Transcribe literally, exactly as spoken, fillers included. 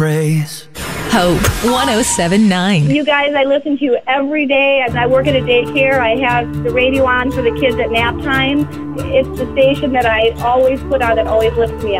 Praise. Hope one oh seven point nine. You guys, I listen to you every day. As I work at a daycare, I have the radio on for the kids at nap time. It's the station that I always put on that always lifts me up.